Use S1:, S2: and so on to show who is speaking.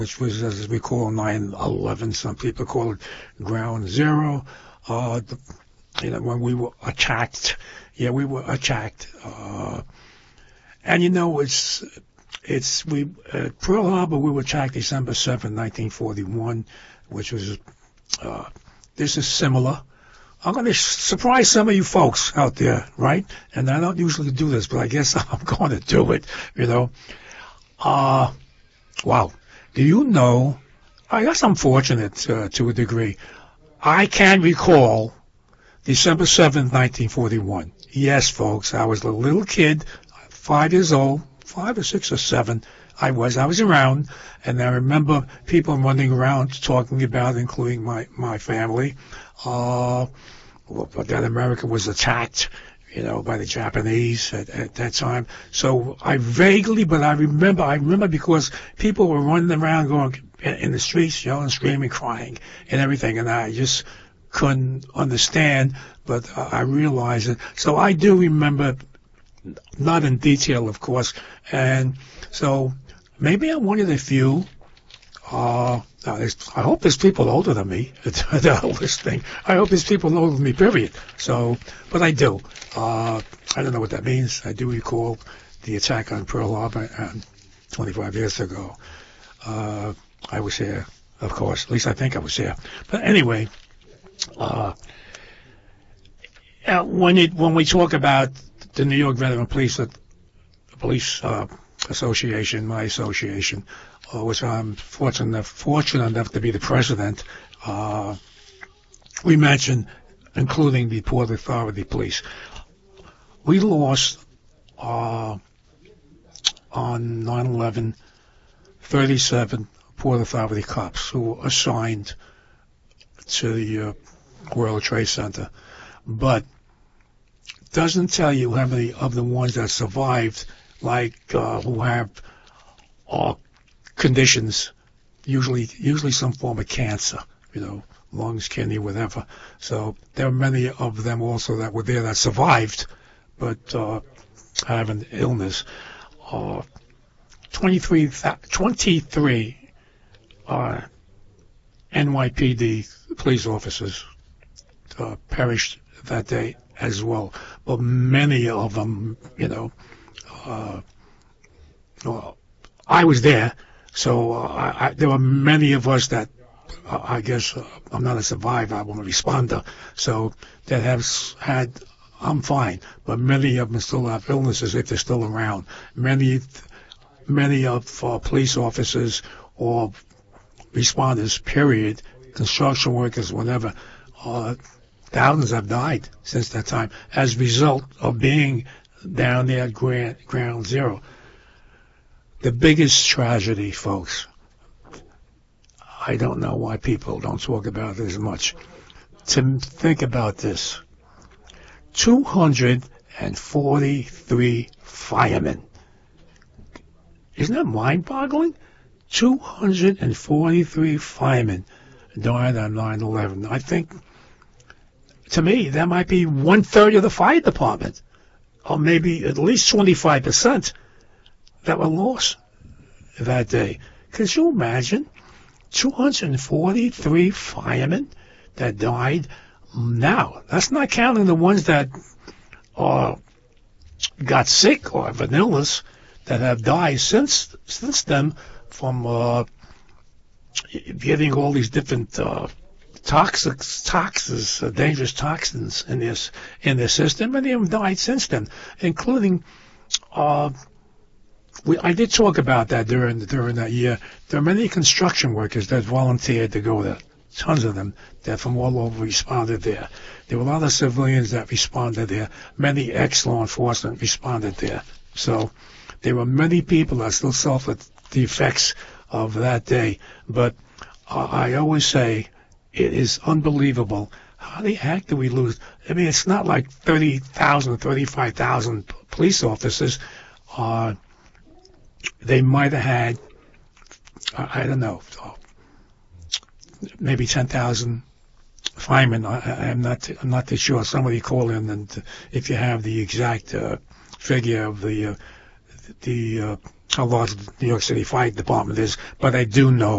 S1: which was, as we call 9/11. Some people call it Ground Zero. When we were attacked, we were attacked. And Pearl Harbor, we were attacked December 7, 1941, which was, this is similar. I'm going to surprise some of you folks out there, right? And I don't usually do this, but I guess I'm going to do it, Wow. Do you know, I guess I'm fortunate to a degree. I can recall December 7th, 1941. Yes, folks, I was a little kid, 5 years old, 5 or 6 or 7. I was around, and I remember people running around talking about, including my family, that America was attacked, by the Japanese at that time. So I vaguely, but I remember because people were running around going in the streets, yelling, screaming, crying, and everything, and I just couldn't understand, but I realized it. So I do remember, not in detail, of course, and so maybe I'm one of the few. I hope there's people older than me that are listening. I hope there's people older than me, period. So, but I do. I don't know what that means. I do recall the attack on Pearl Harbor 25 years ago. I was here, of course. At least I think I was here. But anyway, when we talk about the New York Veteran Police Association, my association, which I'm fortunate enough to be the president, we mentioned including the Port Authority Police. We lost on 9/11 37 Port Authority cops who were assigned to the World Trade Center, but doesn't tell you how many of the ones that survived, who have conditions, usually some form of cancer, lungs, kidney, whatever. So there are many of them also that were there that survived, but have an illness. 23 NYPD police officers perished that day as well. But many of them, I was there, so there were many of us that, I guess, I'm not a survivor, I'm a responder, so that have had, I'm fine, but many of them still have illnesses if they're still around. Many of police officers or responders, period, construction workers, whatever, thousands have died since that time as a result of being down there at Ground Zero. The biggest tragedy, folks, I don't know why people don't talk about it as much. To think about this, 243 firemen. Isn't that mind-boggling? 243 firemen died on 9/11. I think, to me, that might be 1/3 of the fire department, or maybe at least 25% that were lost that day. Could you imagine 243 firemen that died? Now, that's not counting the ones that got sick or have an illness that have died since then from getting all these different dangerous toxins in their system, and they have died since then, including I did talk about that during that year. There are many construction workers that volunteered to go there. Tons of them that from all over responded there. There were a lot of civilians that responded there. Many ex-law enforcement responded there. So there were many people that still suffered the effects of that day. But I always say it is unbelievable. How the heck do we lose? I mean, it's not like 30,000, 35,000 police officers. They might have had, I don't know, maybe 10,000 firemen. I'm not too sure. Somebody call in, and if you have the exact figure of the how large the New York City Fire Department is, but I do know